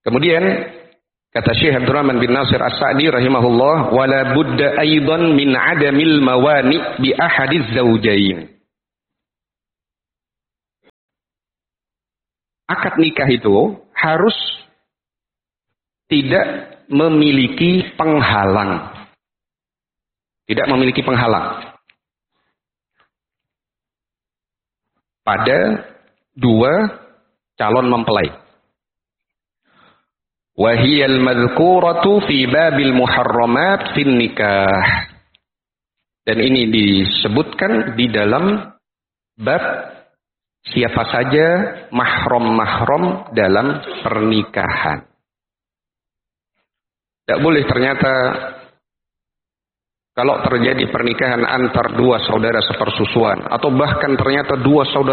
Kemudian kata Syekh Abdurrahman bin Nasir As-Sa'di rahimahullah, wala budda aidan min adamil mawani bi ahadiz zawjain. Akad nikah itu harus tidak memiliki penghalang. Tidak memiliki penghalang pada dua calon mempelai. Wahiyal madhkuratu fi babil muharramat fin nikah. Dan ini disebutkan di dalam bab siapa saja mahram-mahram dalam pernikahan. Tidak boleh ternyata kalau terjadi pernikahan antar dua saudara sepersusuan, atau bahkan ternyata dua saudara